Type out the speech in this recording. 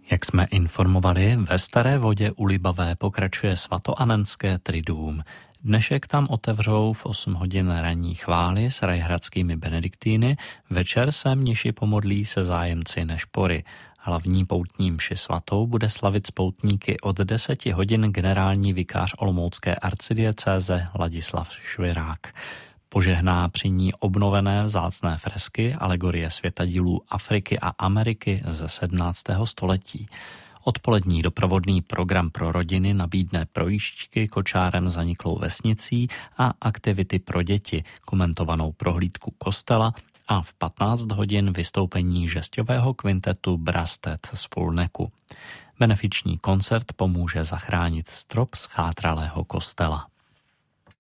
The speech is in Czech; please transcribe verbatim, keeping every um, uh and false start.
Jak jsme informovali, ve Staré Vodě u Libavé pokračuje svatoanenské triduum. Dnešek tam otevřou v osm hodin ranní chvály s rajhradskými benediktíny, večer se mniši pomodlí se zájemci nešpory. Hlavní poutní mši svatou bude slavit spoutníky od deseti hodin generální vikář olomoucké arcidiecéze Ladislav Švirák. Požehná při ní obnovené vzácné fresky alegorie světadílů Afriky a Ameriky ze sedmnáctého století. Odpolední doprovodný program pro rodiny nabídne projížďky kočárem zaniklou vesnicí a aktivity pro děti, komentovanou prohlídku kostela a v patnáct hodin vystoupení žesťového kvintetu Brastet z Fulneku. Benefiční koncert pomůže zachránit strop schátralého kostela.